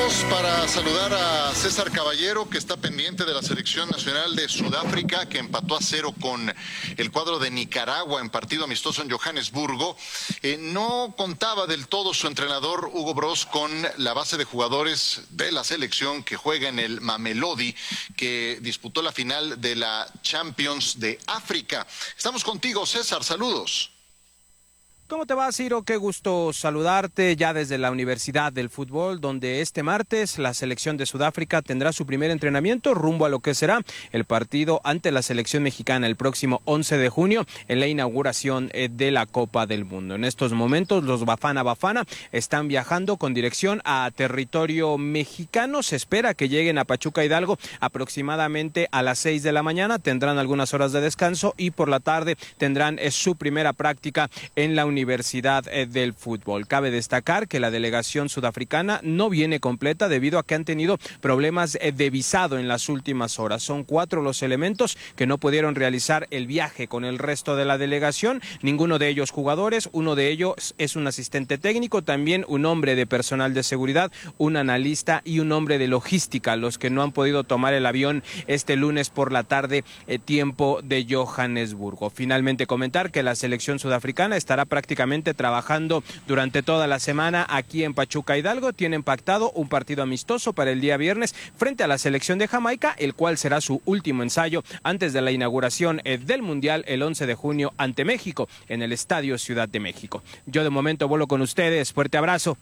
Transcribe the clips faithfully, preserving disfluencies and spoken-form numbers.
Aprovechamos para saludar a César Caballero, que está pendiente de la selección nacional de Sudáfrica, que empató a cero con el cuadro de Nicaragua en partido amistoso en Johannesburgo. Eh, no contaba del todo su entrenador Hugo Broos con la base de jugadores de la selección que juega en el Mamelodi, que disputó la final de la Champions de África. Estamos contigo, César, saludos. ¿Cómo te va, Ciro? Qué gusto saludarte ya desde la Universidad del Fútbol, donde este martes la selección de Sudáfrica tendrá su primer entrenamiento rumbo a lo que será el partido ante la selección mexicana el próximo once de junio en la inauguración de la Copa del Mundo. En estos momentos los Bafana Bafana están viajando con dirección a territorio mexicano. Se espera que lleguen a Pachuca Hidalgo aproximadamente a las seis de la mañana. Tendrán algunas horas de descanso y por la tarde tendrán su primera práctica en la Universidad Universidad del Fútbol. Cabe destacar que la delegación sudafricana no viene completa debido a que han tenido problemas de visado en las últimas horas. Son cuatro los elementos que no pudieron realizar el viaje con el resto de la delegación, ninguno de ellos jugadores, uno de ellos es un asistente técnico, también un hombre de personal de seguridad, un analista y un hombre de logística, los que no han podido tomar el avión este lunes por la tarde, eh, tiempo de Johannesburgo. Finalmente comentar que la selección sudafricana estará prácticamente prácticamente trabajando durante toda la semana aquí en Pachuca Hidalgo. Tienen pactado un partido amistoso para el día viernes frente a la selección de Jamaica, el cual será su último ensayo antes de la inauguración del Mundial el once de junio ante México en el Estadio Ciudad de México. Yo de momento vuelo con ustedes. Fuerte abrazo.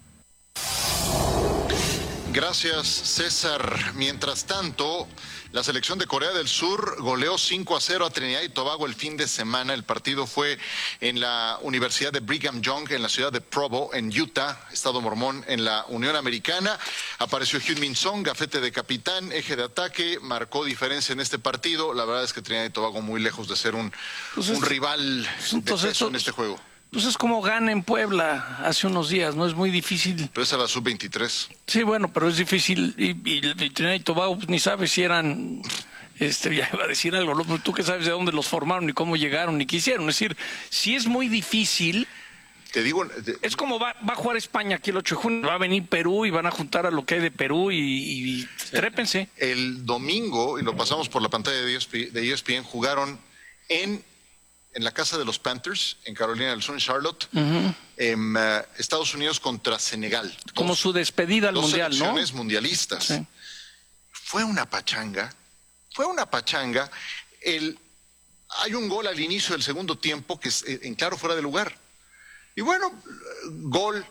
Gracias, César. Mientras tanto, la selección de Corea del Sur goleó cinco a cero a Trinidad y Tobago el fin de semana. El partido fue en la Universidad de Brigham Young, en la ciudad de Provo, en Utah, Estado Mormón, en la Unión Americana. Apareció Heung-min Son, gafete de capitán, eje de ataque, marcó diferencia en este partido. La verdad es que Trinidad y Tobago muy lejos de ser un, pues es, un rival de peso esto, en este juego. Pues es como gana en Puebla hace unos días, ¿no? Es muy difícil. Pero es a la sub veintitrés. Sí, bueno, pero es difícil. Y, y, y Trinidad y Tobago pues, ni sabes si eran, este, ya iba a decir algo, ¿no? Tú que sabes de dónde los formaron, ni cómo llegaron, ni qué hicieron. Es decir, si es muy difícil. Te digo, te... es como va, va a jugar España aquí el ocho de junio, va a venir Perú y van a juntar a lo que hay de Perú y, y trépense. El domingo, y lo pasamos por la pantalla de E S P N, jugaron en... en la casa de los Panthers, en Carolina del Sur, en Charlotte, uh-huh. en uh, Estados Unidos contra Senegal. Como dos, su despedida al dos Mundial, ¿no? Dos selecciones mundialistas. Sí. Fue una pachanga, fue una pachanga. El, hay un gol al inicio del segundo tiempo que es en claro fuera de lugar. Y bueno, gol.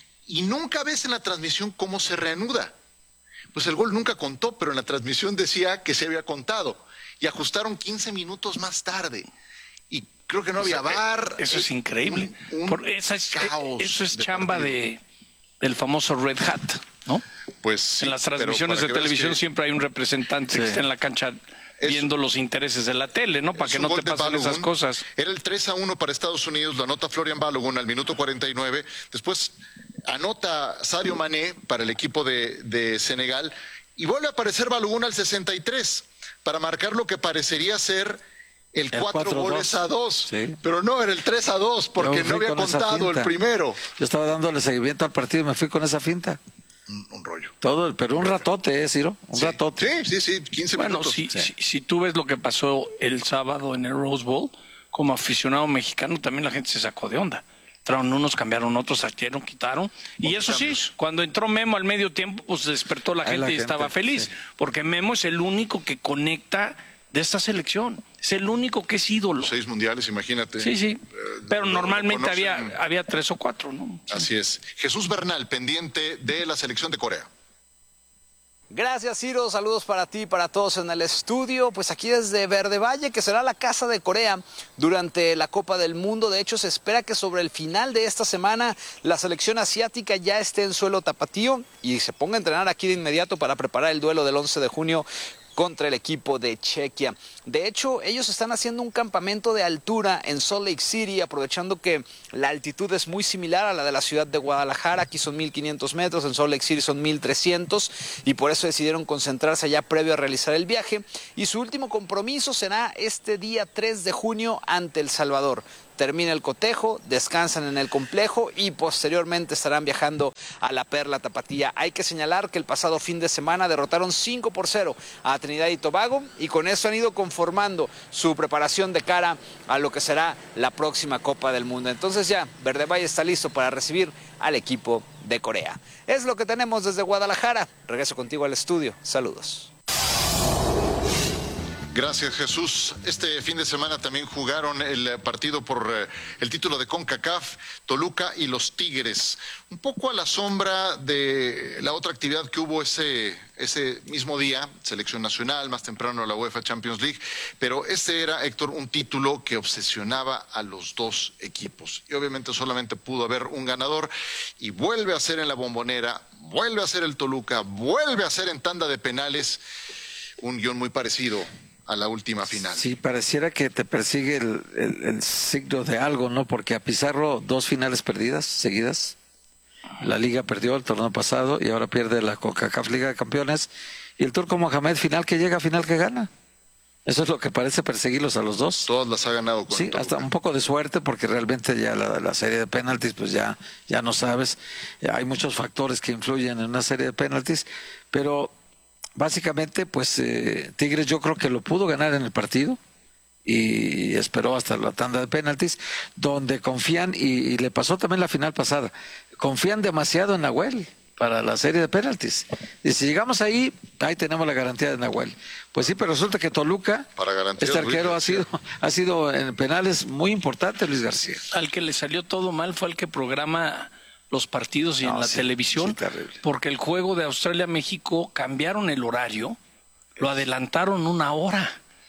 Y nunca ves en la transmisión cómo se reanuda. Pues el gol nunca contó, pero en la transmisión decía que se había contado. Y ajustaron quince minutos más tarde. Y creo que no había V A R. Eso es increíble. Un, un Por esa es, caos eso es de chamba de, del famoso Red Hat, ¿no? Pues sí, en las transmisiones de televisión que... siempre hay un representante sí. que está en la cancha es, viendo los intereses de la tele, ¿no? Para que no te pasen Balogun. Esas cosas. Era el tres a uno para Estados Unidos, lo anota Florian Balogun al minuto cuarenta y nueve. Después anota Sadio Mané para el equipo de, de Senegal y vuelve a aparecer Balogun al sesenta y tres para marcar lo que parecería ser el, el cuatro goles a dos, sí. Pero no, era el tres a dos, porque no había contado el primero. Yo estaba dándole seguimiento al partido y me fui con esa finta. Un, un rollo. Todo, pero un ratote, ¿eh, Ciro? Un sí. ratote. Sí, sí, sí, quince bueno, minutos. Si, sí. si, si tú ves lo que pasó el sábado en el Rose Bowl, como aficionado mexicano, también la gente se sacó de onda. Entraron unos, cambiaron otros, salieron, quitaron. Y eso cambios. Sí, cuando entró Memo al medio tiempo, pues despertó la Ahí gente la y gente, estaba feliz. Sí. Porque Memo es el único que conecta de esta selección. Es el único que es ídolo. Seis mundiales, imagínate. Sí, sí. Pero eh, normalmente había, había tres o cuatro, ¿no? Así es. Jesús Bernal, pendiente de la selección de Corea. Gracias, Ciro. Saludos para ti y para todos en el estudio. Pues aquí desde Verde Valle, que será la casa de Corea durante la Copa del Mundo. De hecho, se espera que sobre el final de esta semana la selección asiática ya esté en suelo tapatío y se ponga a entrenar aquí de inmediato para preparar el duelo del once de junio contra el equipo de Chequia. De hecho, ellos están haciendo un campamento de altura en Salt Lake City, aprovechando que la altitud es muy similar a la de la ciudad de Guadalajara. Aquí son mil quinientos metros, en Salt Lake City son mil trescientos, y por eso decidieron concentrarse allá previo a realizar el viaje. Y su último compromiso será este día tres de junio ante El Salvador. termina el cotejo, descansan en el complejo y posteriormente estarán viajando a la Perla Tapatía. Hay que señalar que el pasado fin de semana derrotaron cinco por cero a Trinidad y Tobago y con eso han ido conformando su preparación de cara a lo que será la próxima Copa del Mundo. Entonces ya, Verde Valle está listo para recibir al equipo de Corea. Es lo que tenemos desde Guadalajara. Regreso contigo al estudio. Saludos. Gracias, Jesús. Este fin de semana también jugaron el partido por eh, el título de CONCACAF, Toluca y los Tigres. Un poco a la sombra de la otra actividad que hubo ese, ese mismo día, selección nacional, más temprano la UEFA Champions League, pero este era, Héctor, un título que obsesionaba a los dos equipos. Y obviamente solamente pudo haber un ganador y vuelve a ser en la Bombonera, vuelve a ser el Toluca, vuelve a ser en tanda de penales, un guión muy parecido a la última final. Sí, pareciera que te persigue el, el, el signo de algo, ¿no? Porque a Pizarro dos finales perdidas seguidas. La Liga perdió el torneo pasado y ahora pierde la CONCACAF Liga de Campeones. Y el Turco Mohamed, final que llega, final que gana. Eso es lo que parece perseguirlos a los dos. Todas las ha ganado con Sí, hasta un poco de suerte porque realmente ya la, la serie de penaltis, pues ya, ya no sabes. Hay muchos factores que influyen en una serie de penaltis, pero básicamente, pues eh, Tigres yo creo que lo pudo ganar en el partido y esperó hasta la tanda de penaltis, donde confían, y, y le pasó también la final pasada, confían demasiado en Nahuel para la serie de penaltis. Y si llegamos ahí, ahí tenemos la garantía de Nahuel. Pues sí, pero resulta que Toluca, para este arquero ha sido, ha sido en penales muy importante, Luis García. Al que le salió todo mal fue al que programa los partidos y No, en la sí, televisión, sí, terrible. porque el juego de Australia-México cambiaron el horario, lo adelantaron una hora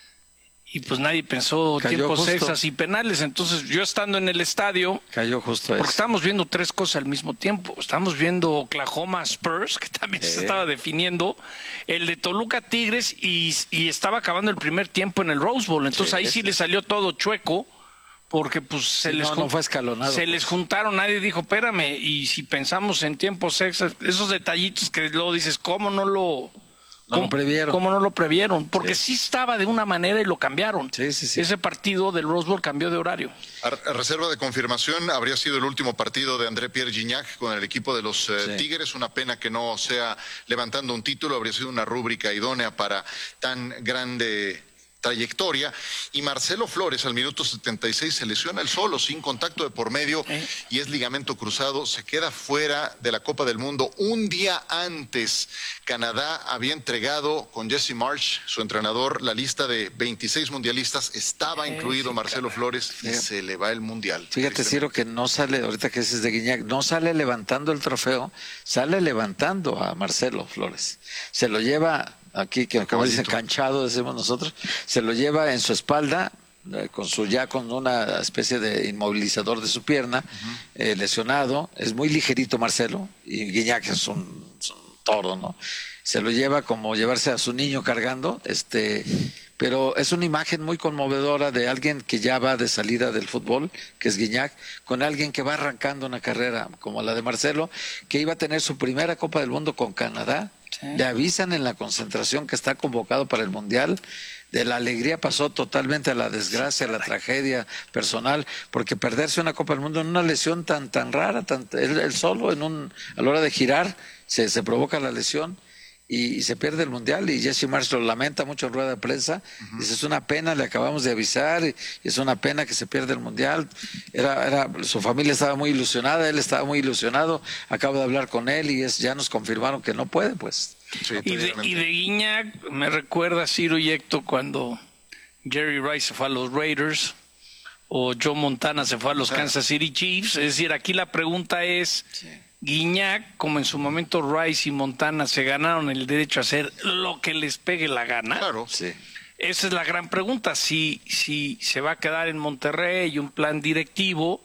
y pues nadie pensó Cayó tiempos justo. extras y penales. Entonces yo estando en el estadio, Cayó justo porque eso. estábamos viendo tres cosas al mismo tiempo. Estamos viendo Oklahoma Spurs, que también Sí. se estaba definiendo, el de Toluca Tigres y, y estaba acabando el primer tiempo en el Rose Bowl. Entonces Sí, ahí sí ese. le salió todo chueco, porque pues se Sí, les no, jun- no fue escalonado, se pues. les juntaron, nadie dijo, espérame, y si pensamos en tiempos extras, esos detallitos que luego dices, ¿cómo no lo, No cómo, lo previeron. cómo no lo previeron? Porque sí. sí estaba de una manera y lo cambiaron. Sí, sí, sí. Ese partido del Rose Bowl cambió de horario. A, a reserva de confirmación, habría sido el último partido de André Pierre Gignac con el equipo de los eh, Sí. Tigres. Una pena que no sea levantando un título, habría sido una rúbrica idónea para tan grande trayectoria. Y Marcelo Flores al minuto setenta y seis se lesiona el solo, sin contacto de por medio, Eh. y es ligamento cruzado, se queda fuera de la Copa del Mundo. Un día antes, Canadá había entregado con Jesse Marsh, su entrenador, la lista de veintiséis mundialistas, estaba incluido Marcelo Flores y se le va el mundial. Fíjate, Ciro, que no sale, ahorita que dices de Guiñac, no sale levantando el trofeo, sale levantando a Marcelo Flores. Se lo lleva aquí, que como dicen, canchado, decimos nosotros, se lo lleva en su espalda, eh, con su ya con una especie de inmovilizador de su pierna, uh-huh. eh, lesionado. Es muy ligerito Marcelo, y Guiñac es un, es un toro, ¿no? Se lo lleva como llevarse a su niño cargando, este... pero es una imagen muy conmovedora de alguien que ya va de salida del fútbol, que es Guiñac, con alguien que va arrancando una carrera como la de Marcelo, que iba a tener su primera Copa del Mundo con Canadá. Sí. Le avisan en la concentración que está convocado para el Mundial. De la alegría pasó totalmente a la desgracia, a la tragedia personal, porque perderse una Copa del Mundo en una lesión tan tan rara, tan, él, él solo en un a la hora de girar se, se provoca la lesión. Y, y se pierde el Mundial, y Jesse Marsh lo lamenta mucho en rueda de prensa. Uh-huh. Dice, es una pena, le acabamos de avisar, y, y es una pena que se pierda el Mundial. Era, era, su familia estaba muy ilusionada, él estaba muy ilusionado, acabo de hablar con él y es, ya nos confirmaron que no puede, pues. Sí, y, de, y de Guiñac me recuerda a Ciro y Héctor cuando Jerry Rice se fue a los Raiders o Joe Montana se fue a los Kansas City Chiefs. Es decir, aquí la pregunta es... Sí. Guiñac, como en su momento Rice y Montana se ganaron el derecho a hacer lo que les pegue la gana. Claro, sí. Esa es la gran pregunta, si, si se va a quedar en Monterrey un plan directivo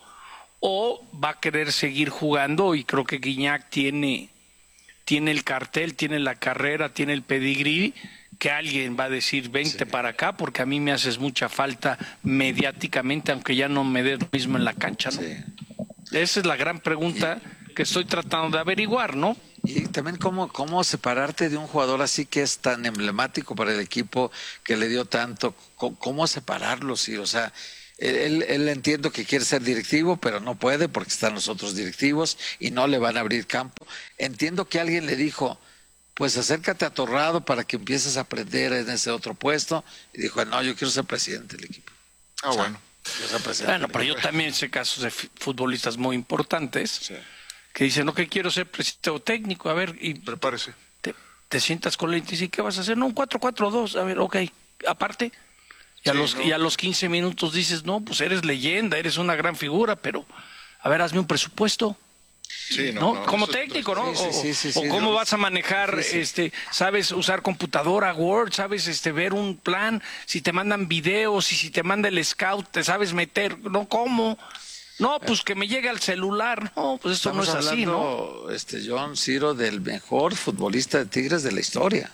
o va a querer seguir jugando, y creo que Guiñac tiene, tiene el cartel, tiene la carrera, tiene el pedigrí, que alguien va a decir vente sí. para acá, porque a mí me haces mucha falta mediáticamente, aunque ya no me dé lo mismo en la cancha, ¿no? Sí. Esa es la gran pregunta que estoy tratando de averiguar, ¿no? Y también cómo, cómo separarte de un jugador así que es tan emblemático para el equipo, que le dio tanto, cómo, cómo separarlo, sí, o sea, Él, él entiendo que quiere ser directivo, pero no puede porque están los otros directivos y no le van a abrir campo. Entiendo que alguien le dijo, pues acércate a Torrado para que empieces a aprender en ese otro puesto. Y dijo, no, yo quiero ser presidente del equipo. Ah, o sea, bueno. Bueno, pero yo también sé casos de futbolistas muy importantes sí. que dicen, no, que quiero ser presidente o técnico, a ver, y prepárese. Te, te sientas con la y ¿qué vas a hacer? No, un cuatro cuatro dos, a ver, ok, aparte. Y a, sí, los, no. y a los quince minutos dices, no, pues eres leyenda, eres una gran figura, pero, a ver, hazme un presupuesto. Sí, no, ¿no? no, como eso, técnico, ¿no? Sí, sí, sí, sí, sí, o, sí, o cómo yo... vas a manejar, sí, sí. este, sabes usar computadora, Word, sabes este ver un plan, si te mandan videos y si te manda el scout, te sabes meter, no, ¿cómo? No, pues que me llegue al celular, no, pues eso Estamos no es así, ¿no? Este John Ciro, del mejor futbolista de Tigres de la historia.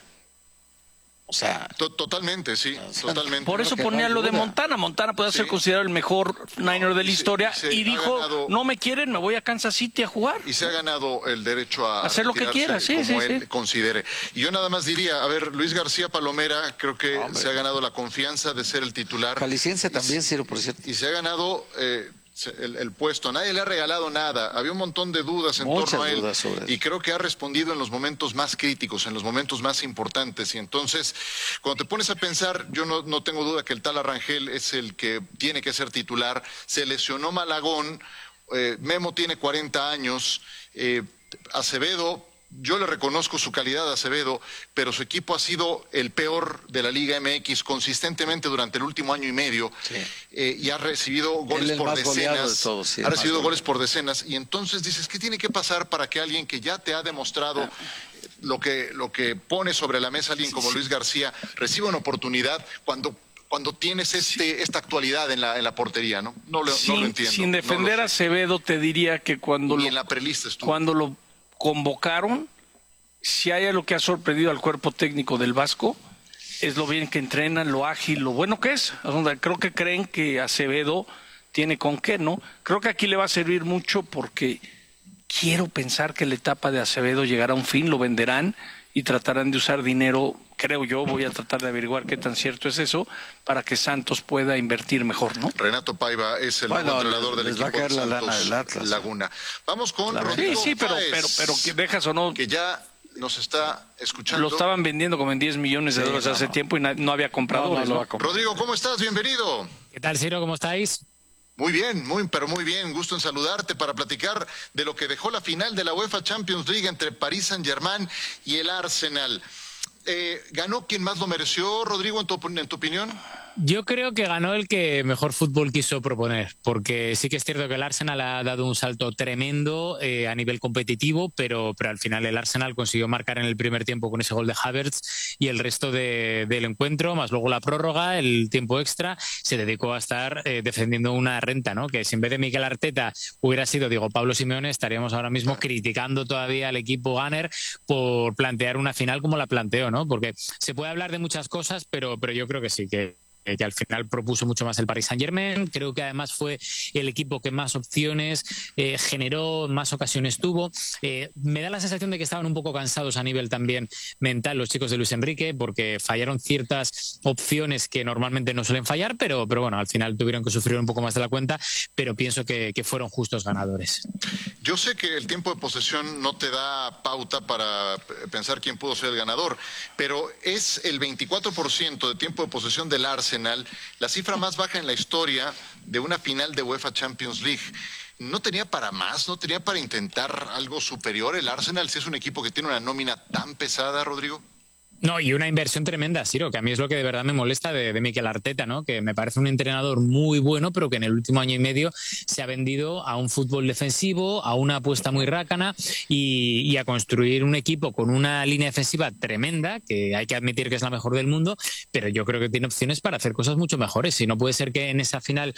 O sea, totalmente, sí, o sea, totalmente. Por eso ponía no lo de Montana. Montana puede sí. ser considerado el mejor Niner de la historia. Y, y dijo, ganado, no me quieren, me voy a Kansas City a jugar. Y se ha ganado el derecho a hacer lo que quiera, sí, como sí, él sí. considere. Y yo nada más diría, a ver, Luis García Palomera creo que Hombre. se ha ganado la confianza de ser el titular. Jalisciense también, Ciro, por cierto. Y se ha ganado... Eh, El, el puesto, nadie le ha regalado nada, había un montón de dudas en Muchas torno a él dudas sobre y creo que ha respondido en los momentos más críticos, en los momentos más importantes, y entonces cuando te pones a pensar, yo no, no tengo duda que el tal Arrangel es el que tiene que ser titular. Se lesionó Malagón, eh, Memo tiene cuarenta años, eh, Acevedo, yo le reconozco su calidad a Acevedo, pero su equipo ha sido el peor de la Liga M X consistentemente durante el último año y medio, sí. eh, y ha recibido goles por decenas, de todos, sí, ha recibido goles por decenas, y entonces dices, ¿qué tiene que pasar para que alguien que ya te ha demostrado lo que, lo que pone sobre la mesa alguien como Luis García reciba una oportunidad cuando... cuando tienes este, esta actualidad en la, en la portería, ¿no? No, lo, sin, no lo entiendo. Sin defender no a Acevedo, te diría que cuando Ni lo, en la prelista estuvo. cuando lo convocaron, si hay algo que ha sorprendido al cuerpo técnico del Vasco, es lo bien que entrenan, lo ágil, lo bueno que es. Creo que creen que Acevedo tiene con qué, ¿no? Creo que aquí le va a servir mucho porque quiero pensar que la etapa de Acevedo llegará a un fin, lo venderán y tratarán de usar dinero, creo yo, voy a tratar de averiguar qué tan cierto es eso, para que Santos pueda invertir mejor, ¿no? Renato Paiva es el bueno, entrenador del equipo de la Santos lana del Atlas. Laguna. Vamos con claro. Rodrigo Sí, sí, pero, Páez, pero, pero que dejas o no... Que ya nos está escuchando. Lo estaban vendiendo como en diez millones de sí, dólares no, hace no. tiempo y no había comprado. No, no, no, Rodrigo, ¿cómo estás? Bienvenido. ¿Qué tal, Ciro? ¿Cómo estáis? Muy bien, muy, pero muy bien. Gusto en saludarte para platicar de lo que dejó la final de la UEFA Champions League entre Paris Saint-Germain y el Arsenal. Eh, ¿Ganó quien más lo mereció, Rodrigo, en tu, en tu opinión? Yo creo que ganó el que mejor fútbol quiso proponer, porque sí que es cierto que el Arsenal ha dado un salto tremendo eh, a nivel competitivo, pero, pero al final el Arsenal consiguió marcar en el primer tiempo con ese gol de Havertz y el resto de, del encuentro, más luego la prórroga, el tiempo extra, se dedicó a estar eh, defendiendo una renta, ¿no? Que si en vez de Mikel Arteta hubiera sido Diego Pablo Simeone, estaríamos ahora mismo criticando todavía al equipo Gunner por plantear una final como la planteó, ¿no? Porque se puede hablar de muchas cosas, pero, pero yo creo que sí, que que al final propuso mucho más el Paris Saint-Germain. Creo que además fue el equipo que más opciones eh, generó, más ocasiones tuvo. Eh, me da la sensación de que estaban un poco cansados a nivel también mental los chicos de Luis Enrique, porque fallaron ciertas opciones que normalmente no suelen fallar, pero, pero bueno, al final tuvieron que sufrir un poco más de la cuenta, pero pienso que, que fueron justos ganadores. Yo sé que el tiempo de posesión no te da pauta para pensar quién pudo ser el ganador, pero es el veinticuatro por ciento de tiempo de posesión del Arsenal, la cifra más baja en la historia de una final de UEFA Champions League. ¿No tenía para más? ¿No tenía para intentar algo superior el Arsenal si es un equipo que tiene una nómina tan pesada, Rodrigo? No, y una inversión tremenda, Ciro, que a mí es lo que de verdad me molesta de, de Mikel Arteta, ¿no? Que me parece un entrenador muy bueno, pero que en el último año y medio se ha vendido a un fútbol defensivo, a una apuesta muy rácana y, y a construir un equipo con una línea defensiva tremenda, que hay que admitir que es la mejor del mundo, pero yo creo que tiene opciones para hacer cosas mucho mejores. Y no puede ser que en esa final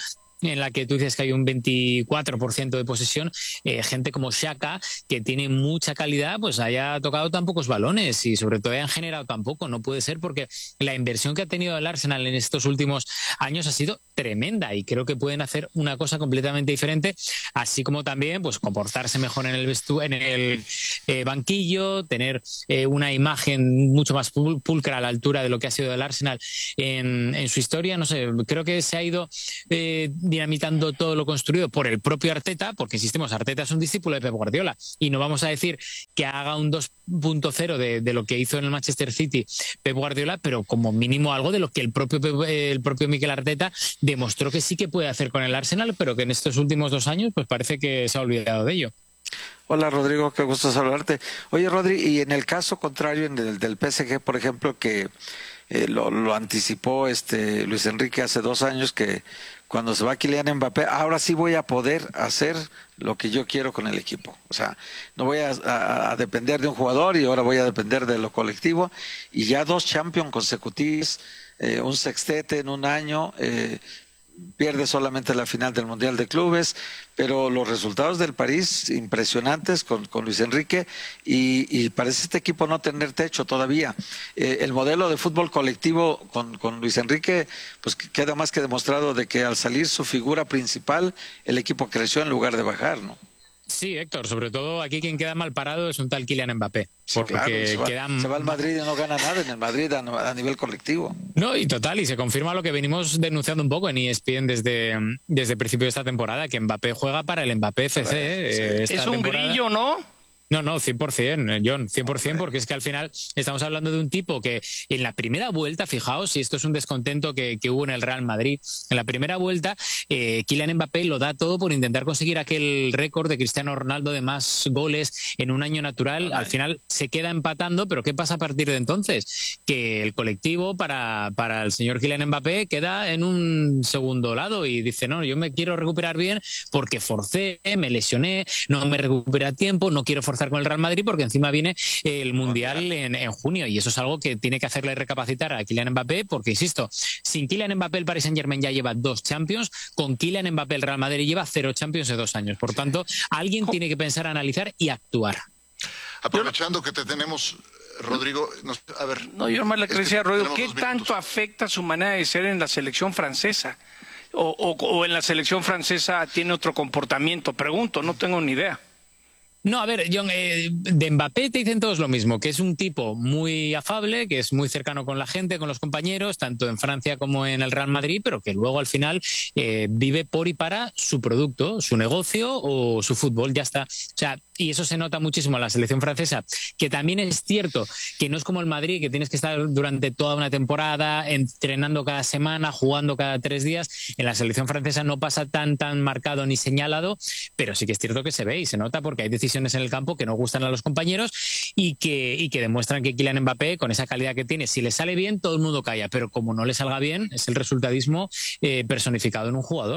en la que tú dices que hay un veinticuatro por ciento de posesión, eh, gente como Xhaka, que tiene mucha calidad, pues haya tocado tan pocos balones y sobre todo hayan generado tan poco. No puede ser, porque la inversión que ha tenido el Arsenal en estos últimos años ha sido tremenda y creo que pueden hacer una cosa completamente diferente, así como también pues comportarse mejor en el vestu en el eh, banquillo, tener eh, una imagen mucho más pul pulcra a la altura de lo que ha sido el Arsenal en, en su historia. No sé, creo que se ha ido eh, dinamitando todo lo construido por el propio Arteta, porque insistimos, Arteta es un discípulo de Pep Guardiola y no vamos a decir que haga un dos punto cero de, de lo que hizo en el Manchester City Pep Guardiola, pero como mínimo algo de lo que el propio Pep, el propio Mikel Arteta demostró que sí que puede hacer con el Arsenal, pero que en estos últimos dos años pues parece que se ha olvidado de ello. Hola Rodrigo, qué gusto saludarte. Oye Rodri, y en el caso contrario en el, del P S G, por ejemplo, que eh, lo, lo anticipó este Luis Enrique hace dos años, que cuando se va Kylian Mbappé, ahora sí voy a poder hacer lo que yo quiero con el equipo. O sea, no voy a, a, a depender de un jugador y ahora voy a depender de lo colectivo. Y ya dos Champions consecutivos, eh, un sextete en un año, eh, pierde solamente la final del Mundial de Clubes, pero los resultados del París impresionantes con, con Luis Enrique y, y parece este equipo no tener techo todavía. Eh, el modelo de fútbol colectivo con, con Luis Enrique pues queda más que demostrado de que al salir su figura principal el equipo creció en lugar de bajar, ¿no? Sí, Héctor, sobre todo aquí quien queda mal parado es un tal Kylian Mbappé. Sí, claro, se, va, quedan... se va al Madrid y no gana nada en el Madrid a, a nivel colectivo. No, y total, y se confirma lo que venimos denunciando un poco en E S P N desde, desde el principio de esta temporada, que Mbappé juega para el Mbappé F C. Eh, es un temporada... grillo, ¿no? No, no, cien por cien, John, cien por cien, porque es que al final estamos hablando de un tipo que en la primera vuelta, fijaos, y esto es un descontento que, que hubo en el Real Madrid, en la primera vuelta eh, Kylian Mbappé lo da todo por intentar conseguir aquel récord de Cristiano Ronaldo de más goles en un año natural. Al final se queda empatando, pero ¿qué pasa a partir de entonces? Que el colectivo para, para el señor Kylian Mbappé queda en un segundo lado y dice, no, yo me quiero recuperar bien porque forcé, me lesioné, no me recuperé a tiempo, no quiero forzar con el Real Madrid porque encima viene el Mundial en, en junio y eso es algo que tiene que hacerle recapacitar a Kylian Mbappé porque, insisto, sin Kylian Mbappé el Paris Saint-Germain ya lleva dos Champions, con Kylian Mbappé el Real Madrid lleva cero Champions en dos años. Por tanto, alguien tiene que pensar, analizar y actuar. Aprovechando que te tenemos, Rodrigo, nos, a ver. No, yo más le es decía, que Rodrigo, ¿qué minutos. tanto afecta su manera de ser en la selección francesa? O, o, o en la selección francesa tiene otro comportamiento? Pregunto, no tengo ni idea. No, a ver, John, eh, de Mbappé te dicen todos lo mismo, que es un tipo muy afable, que es muy cercano con la gente, con los compañeros, tanto en Francia como en el Real Madrid, pero que luego al final eh, vive por y para su producto, su negocio o su fútbol, ya está. O sea, y eso se nota muchísimo en la selección francesa, que también es cierto que no es como el Madrid, que tienes que estar durante toda una temporada entrenando cada semana, jugando cada tres días. En la selección francesa no pasa tan, tan marcado ni señalado, pero sí que es cierto que se ve y se nota porque hay decisiones en el campo que no gustan a los compañeros y que, y que demuestran que Kylian Mbappé, con esa calidad que tiene, si le sale bien, todo el mundo calla, pero como no le salga bien, es el resultadismo eh, personificado en un jugador.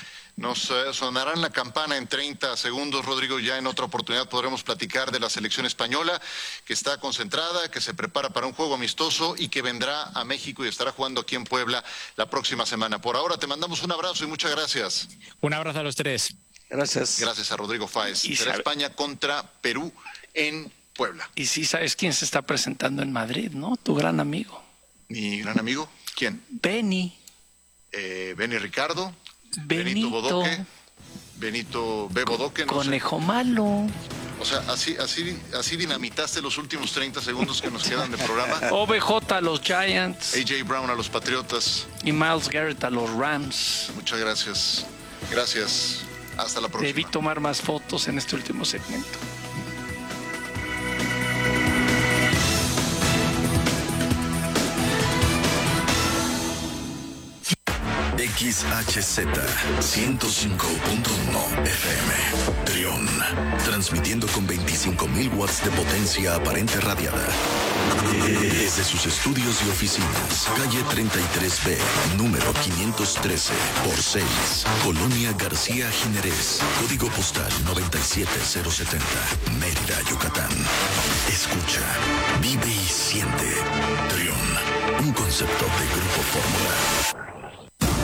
Nos eh, sonarán la campana en treinta segundos, Rodrigo. Ya en otra oportunidad podremos platicar de la selección española, que está concentrada, que se prepara para un juego amistoso y que vendrá a México y estará jugando aquí en Puebla la próxima semana. Por ahora te mandamos un abrazo y muchas gracias. Un abrazo a los tres. Gracias. Gracias a Rodrigo Fáez. Y Será sabe... España contra Perú en Puebla. Y sí sabes quién se está presentando en Madrid, ¿no? Tu gran amigo. ¿Mi gran amigo? ¿Quién? Benny. Eh, Benny Ricardo. Benito. Benito Bodoque. Benito B. Bodoque. No Conejo sé. malo. O sea, así, así, así dinamitaste los últimos treinta segundos que nos quedan de programa. O B J a los Giants. A J Brown a los Patriotas. Y Myles Garrett a los Rams. Muchas gracias. Gracias. Hasta la próxima. Debí tomar más fotos en este último segmento. X H Z ciento cinco punto uno F M Trión, transmitiendo con veinticinco mil watts de potencia aparente radiada desde sus estudios y oficinas, calle treinta y tres B, número quinientos trece por seis, Colonia García Jiménez, código postal noventa y siete cero setenta, Mérida, Yucatán. Escucha, vive y siente. Trión, un concepto de Grupo Fórmula. El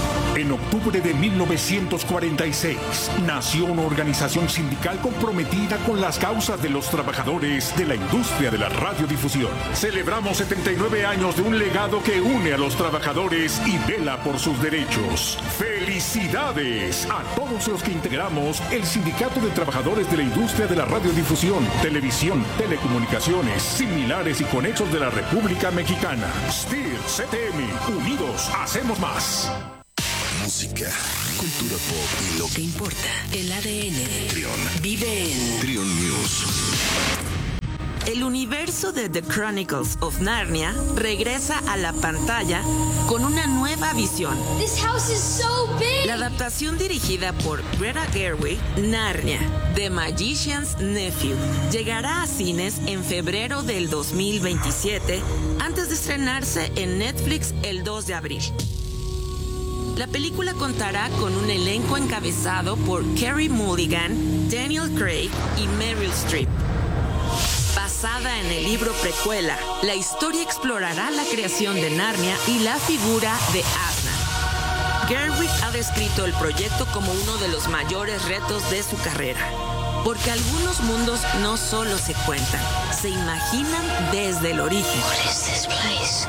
En octubre de mil novecientos cuarenta y seis, nació una organización sindical comprometida con las causas de los trabajadores de la industria de la radiodifusión. Celebramos setenta y nueve años de un legado que une a los trabajadores y vela por sus derechos. ¡Felicidades a todos los que integramos el Sindicato de Trabajadores de la Industria de la Radiodifusión, Televisión, Telecomunicaciones, similares y conexos de la República Mexicana! S T I R, C T M, unidos hacemos más. Música, cultura pop y lo que importa, el A D N. Trión. Vive en Trión News. El universo de The Chronicles of Narnia regresa a la pantalla con una nueva visión. This house is so big. La adaptación dirigida por Greta Gerwig, Narnia, The Magician's Nephew, llegará a cines en febrero del dos mil veintisiete, antes de estrenarse en Netflix el dos de abril. La película contará con un elenco encabezado por Carey Mulligan, Daniel Craig y Meryl Streep. Basada en el libro precuela, la historia explorará la creación de Narnia y la figura de Aslan. Gerwig ha descrito el proyecto como uno de los mayores retos de su carrera, porque algunos mundos no solo se cuentan, se imaginan desde el origen. What is this place?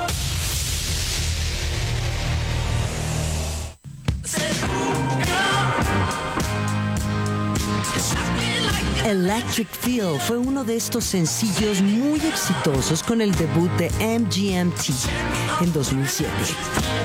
Electric Feel fue uno de estos sencillos muy exitosos con el debut de M G M T en dos mil siete.